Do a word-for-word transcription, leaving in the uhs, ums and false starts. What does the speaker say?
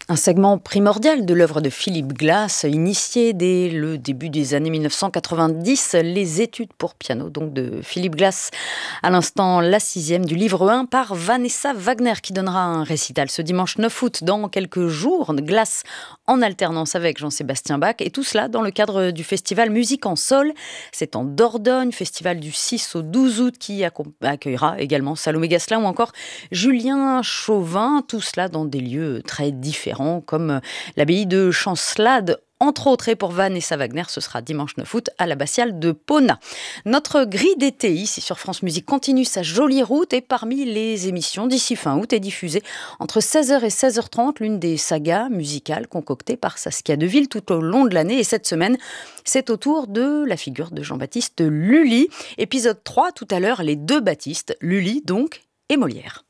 Un segment primordial de l'œuvre de Philip Glass, initié dès le début des années mille neuf cent quatre-vingt-dix, les études pour piano donc de Philip Glass. À l'instant, la sixième du livre un par Vanessa Wagner qui donnera un récital ce dimanche neuf août dans quelques jours. Glass en alternance avec Jean-Sébastien Bach et tout cela dans le cadre du festival Musique en Sol. C'est en Dordogne, festival du six au douze août qui accueillera également Salomé Gasselin ou encore Julien Chauvin. Tout cela dans des lieux très différents comme l'abbaye de Chancelade, entre autres. Et pour Vanessa Wagner, ce sera dimanche neuf août à l'abbatiale de Pona. Notre grille d'été ici sur France Musique continue sa jolie route et parmi les émissions d'ici fin août est diffusée entre seize heures et seize heures trente l'une des sagas musicales concoctées par Saskia Deville tout au long de l'année. Et cette semaine, c'est au tour de la figure de Jean-Baptiste Lully. Épisode trois, tout à l'heure, les deux Baptistes, Lully donc et Molière.